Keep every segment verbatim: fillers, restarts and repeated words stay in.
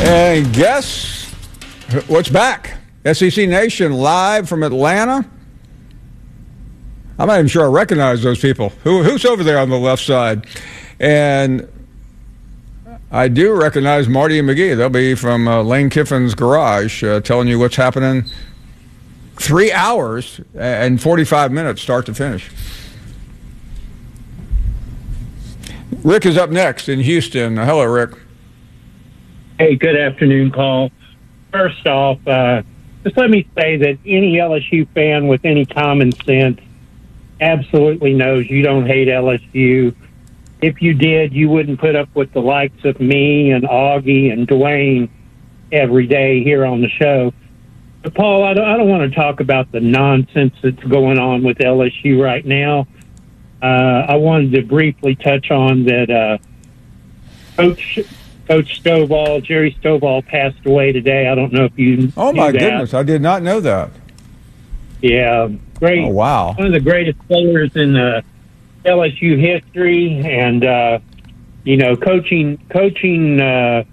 And guess what's back? S E C Nation live from Atlanta. I'm not even sure I recognize those people. Who, who's over there on the left side? And I do recognize Marty and McGee. They'll be from uh, Lane Kiffin's garage uh, telling you what's happening. Three hours and forty-five minutes start to finish. Rick is up next in Houston. Hello, Rick. Hey, good afternoon, Paul. First off, uh, just let me say that any L S U fan with any common sense absolutely knows you don't hate L S U. If you did, you wouldn't put up with the likes of me and Augie and Dwayne every day here on the show. But, Paul, I don't, I don't want to talk about the nonsense that's going on with L S U right now. Uh, I wanted to briefly touch on that uh, Coach Coach Stovall, Jerry Stovall, passed away today. I don't know if you Oh, my knew that. goodness. I did not know that. Yeah, great. Oh, wow. One of the greatest players in uh, L S U history, and uh, you know, coaching, coaching, uh,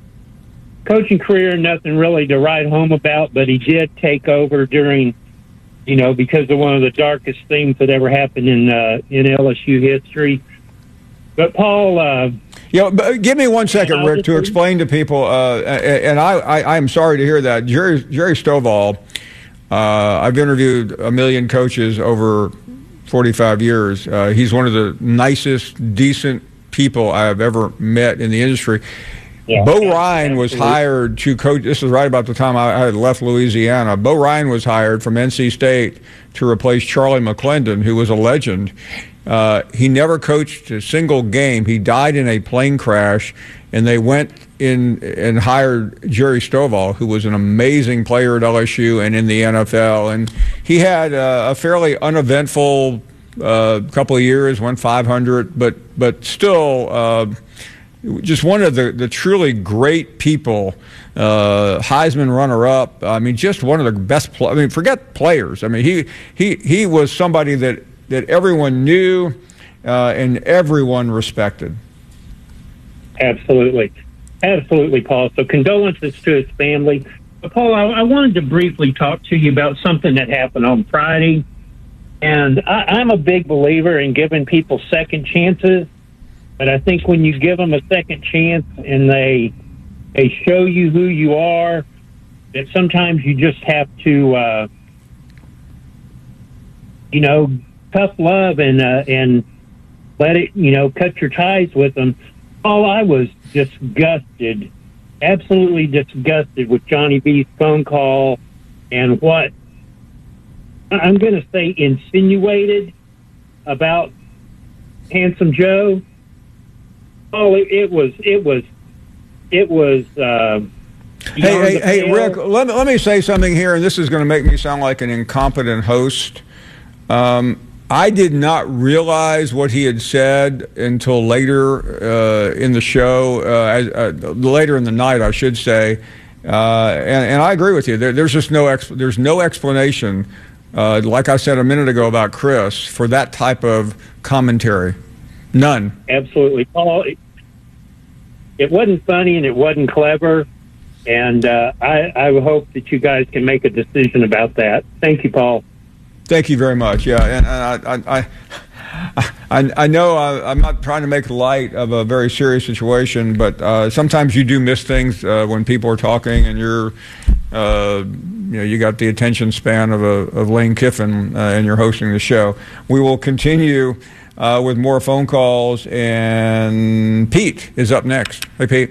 coaching career, nothing really to write home about. But he did take over during, you know, because of one of the darkest things that ever happened in uh, in L S U history. But Paul, uh, you know, but give me one second, Rick, to explain to people. Uh, and I, I, I'm sorry to hear that. Jerry, Jerry Stovall. Uh, I've interviewed a million coaches over forty-five years. Uh, he's one of the nicest, decent people I have ever met in the industry. Yeah, Bo Ryan was hired to coach. This is right about the time I had left Louisiana. Bo Ryan was hired from N C State to replace Charlie McClendon, who was a legend. Uh, he never coached a single game. He died in a plane crash, and they went in and hired Jerry Stovall, who was an amazing player at L S U and in the N F L. And he had uh, a fairly uneventful uh, couple of years, went five hundred, but but still uh, just one of the, the truly great people. Uh, Heisman runner-up. I mean, just one of the best. Pl- I mean, forget players. I mean, he he he was somebody that. that everyone knew uh, and everyone respected. Absolutely. Absolutely, Paul. So condolences to his family. But Paul, I, I wanted to briefly talk to you about something that happened on Friday. And I, I'm a big believer in giving people second chances. But I think when you give them a second chance and they they show you who you are, that sometimes you just have to, uh, you know, tough love and uh, and let it, you know, cut your ties with them. Oh, I was disgusted, absolutely disgusted with Johnny B's phone call and what I'm going to say insinuated about Handsome Joe. Oh, it, it was, it was, it was. Uh, hey, hey, hey, Rick, let me, let me say something here, and this is going to make me sound like an incompetent host. Um, I did not realize what he had said until later uh, in the show, uh, uh, later in the night, I should say. Uh, and, and I agree with you. There, there's just no exp- there's no explanation, uh, like I said a minute ago about Chris, for that type of commentary. None. Absolutely, Paul. It, it wasn't funny and it wasn't clever. And uh, I, I hope that you guys can make a decision about that. Thank you, Paul. Thank you very much. Yeah, and, and I, I, I, I know I, I'm not trying to make light of a very serious situation, but uh, sometimes you do miss things uh, when people are talking, and you're, uh, you know, you got the attention span of a of Lane Kiffin, uh, and you're hosting the show. We will continue uh, with more phone calls, and Pete is up next. Hey, Pete.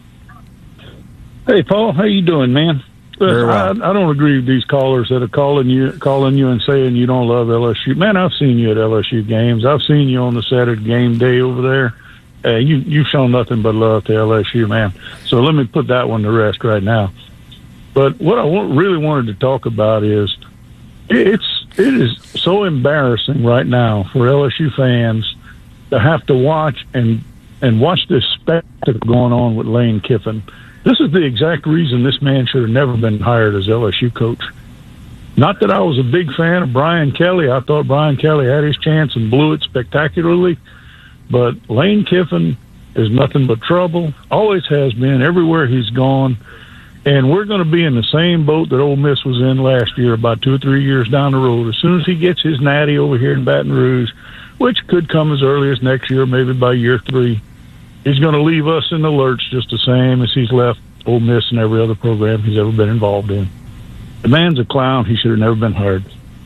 Hey, Paul. How you doing, man? Very well. I, I don't agree with these callers that are calling you, calling you and saying you don't love L S U. Man, I've seen you at L S U games. I've seen you on the Saturday game day over there. Uh, you, you've shown nothing but love to L S U, man. So let me put that one to rest right now. But what I want, really wanted to talk about is it's it is so embarrassing right now for L S U fans to have to watch and and watch this spectacle going on with Lane Kiffin. This is the exact reason this man should have never been hired as L S U coach. Not that I was a big fan of Brian Kelly. I thought Brian Kelly had his chance and blew it spectacularly. But Lane Kiffin is nothing but trouble. Always has been everywhere he's gone. And we're going to be in the same boat that Ole Miss was in last year, about two or three years down the road. As soon as he gets his natty over here in Baton Rouge, which could come as early as next year, maybe by year three, he's going to leave us in the lurch just the same as he's left Ole Miss and every other program he's ever been involved in. The man's a clown. He should have never been hired.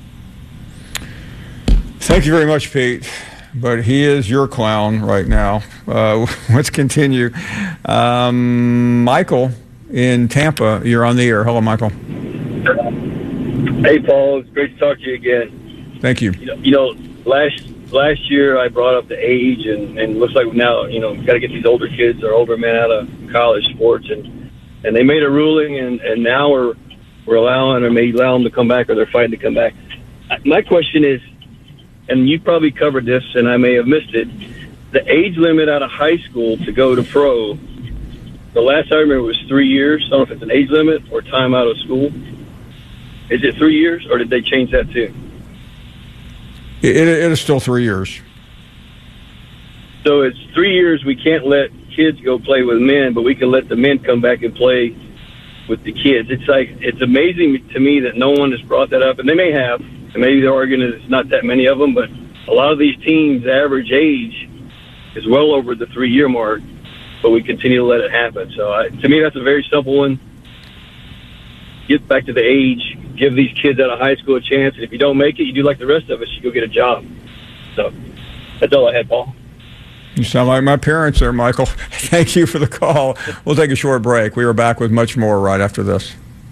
Thank you very much, Pete. But he is your clown right now. Uh, let's continue. Um, Michael in Tampa, you're on the air. Hello, Michael. Hey, Paul. It's great to talk to you again. Thank you. You know, you know last last year I brought up the age, and, and it looks like now, you know, we've got to get these older kids or older men out of college sports, and and they made a ruling, and, and now we're we're allowing or may allow them to come back, or they're fighting to come back. My question is, and you probably covered this, and I may have missed it, the age limit out of high school to go to pro, the last I remember was three years. I don't know if it's an age limit or time out of school. Is it three years, or did they change that too? It, it, it is still three years. So it's three years we can't let kids go play with men, but we can let the men come back and play with the kids. It's like, it's amazing to me that no one has brought that up, and they may have. And maybe they're arguing that it's not that many of them, but a lot of these teams' average age is well over the three-year mark, but we continue to let it happen. So I, to me, that's a very simple one. Get back to the age, give these kids out of high school a chance, and if you don't make it, you do like the rest of us, you go get a job. So that's all I had, Paul. You sound like my parents there, Michael. Thank you for the call. We'll take a short break. We are back with much more right after this.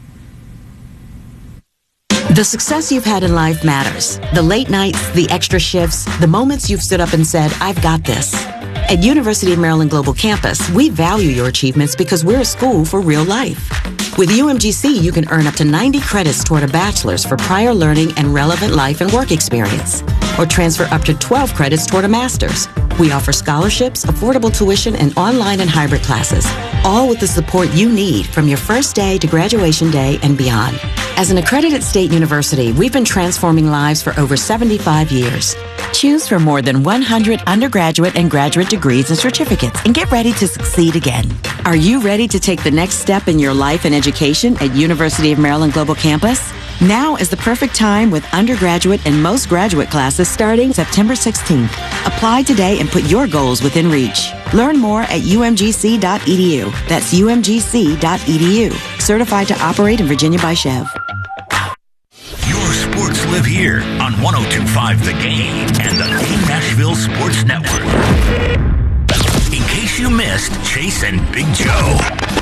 The success you've had in life matters. The late nights, the extra shifts, the moments you've stood up and said, I've got this. At University of Maryland Global Campus, we value your achievements because we're a school for real life. With U M G C, you can earn up to ninety credits toward a bachelor's for prior learning and relevant life and work experience, or transfer up to twelve credits toward a master's. We offer scholarships, affordable tuition, and online and hybrid classes, all with the support you need from your first day to graduation day and beyond. As an accredited state university, we've been transforming lives for over seventy-five years. Choose from more than one hundred undergraduate and graduate degrees and certificates and get ready to succeed again. Are you ready to take the next step in your life and education at University of Maryland Global Campus? Now is the perfect time with undergraduate and most graduate classes starting September sixteenth. Apply today and put your goals within reach. Learn more at U M G C dot E D U. That's U M G C dot E D U. Certified to operate in Virginia by Chev. Your sports live here on one oh two point five The Game and the Game Nashville Sports Network. In case you missed Chase and Big Joe.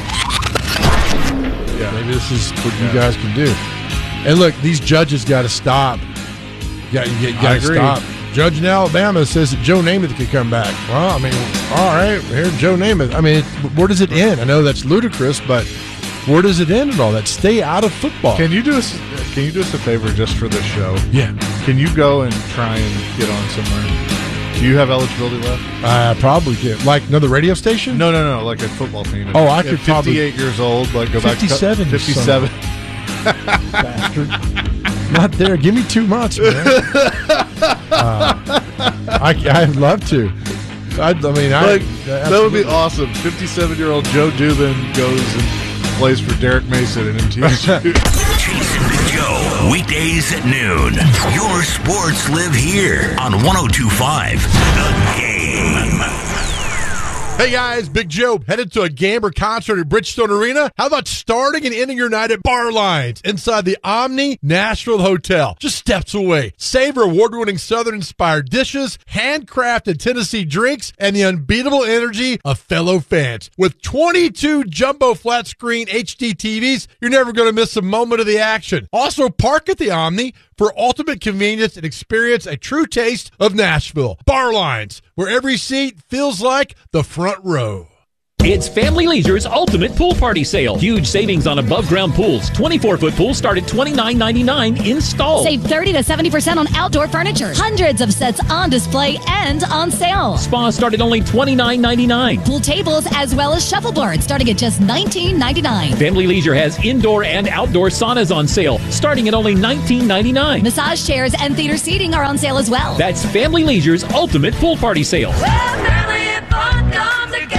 Yeah, maybe this is what you guys can do. And look, these judges got to stop. You got to stop. Judge in Alabama says that Joe Namath could come back. Well, I mean, all right, here's Joe Namath. I mean, it, where does it end? I know that's ludicrous, but where does it end and all that? Stay out of football. Can you do us? Can you do us a favor just for this show? Yeah. Can you go and try and get on somewhere? Do you have eligibility left? I probably can. Like another radio station? No, no, no. Like a football team. Oh, I could fifty-eight probably. fifty-eight years old. Like go fifty-seven. back to fifty-seven. Bastard. Not there. Give me two months, man. uh, I, I'd love to. I'd, I mean, like, I, that would be awesome. fifty-seven-year-old Joe Dubin goes and plays for Derek Mason and M T S U. Chase and Big Joe, weekdays at noon. Your sports live here on one oh two point five The Game. Hey guys, Big Joe, headed to a game or concert at Bridgestone Arena? How about starting and ending your night at Bar Lines inside the Omni Nashville Hotel, just steps away? Savor award-winning Southern-inspired dishes, handcrafted Tennessee drinks, and the unbeatable energy of fellow fans. With twenty-two jumbo flat-screen H D T Vs, you're never going to miss a moment of the action. Also, park at the Omni for ultimate convenience and experience a true taste of Nashville. Bar Lines, where every seat feels like the front row. It's Family Leisure's ultimate pool party sale. Huge savings on above-ground pools. twenty-four foot pools start at twenty-nine ninety-nine installed. Save thirty to seventy percent on outdoor furniture. Hundreds of sets on display and on sale. Spas start at only twenty-nine ninety-nine. Pool tables as well as shuffleboards starting at just nineteen ninety-nine. Family Leisure has indoor and outdoor saunas on sale starting at only nineteen ninety-nine. Massage chairs and theater seating are on sale as well. That's Family Leisure's ultimate pool party sale. Well, family and fun come together.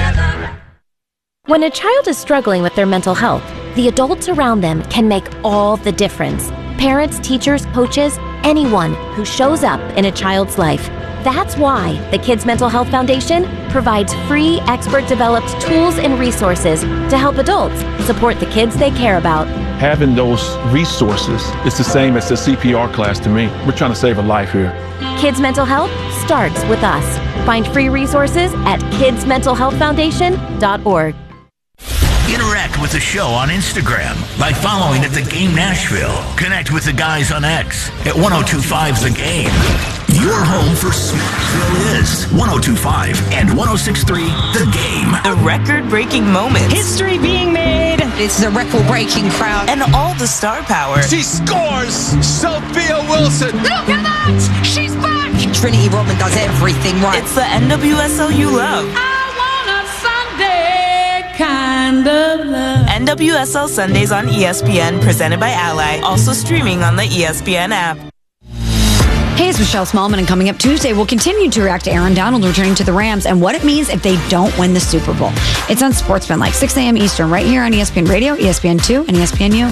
When a child is struggling with their mental health, the adults around them can make all the difference. Parents, teachers, coaches, anyone who shows up in a child's life. That's why the Kids Mental Health Foundation provides free, expert-developed tools and resources to help adults support the kids they care about. Having those resources is the same as the C P R class to me. We're trying to save a life here. Kids Mental Health starts with us. Find free resources at kids mental health foundation dot org. Interact with the show on Instagram by following at The Game Nashville. Connect with the guys on X at ten twenty-five The Game. Your home for Smartsville is ten twenty-five and ten sixty-three The Game. The record-breaking moments. History being made. It's the record-breaking crowd. And all the star power. She scores! Sophia Wilson! Look at that! She's back! Trinity Rodman does everything right. It's the N W S L you love. I want a Sunday kind of love. N W S L Sundays on E S P N, presented by Ally. Also streaming on the E S P N app. Hey, it's Michelle Smallman, and coming up Tuesday, we'll continue to react to Aaron Donald returning to the Rams and what it means if they don't win the Super Bowl. It's on Sportsman, like six a.m. Eastern, right here on E S P N Radio, E S P N two, and E S P N U.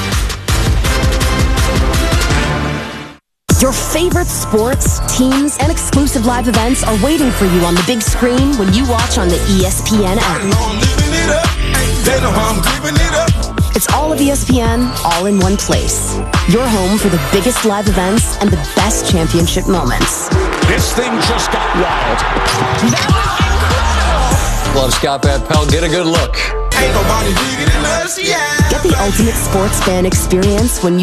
Your favorite sports, teams, and exclusive live events are waiting for you on the big screen when you watch on the E S P N app. It's all of E S P N, all in one place. Your home for the biggest live events and the best championship moments. This thing just got wild. Love Scott Van Pelt. Get a good look. Ain't nobody bigger than us, yeah. Get the ultimate sports fan experience when you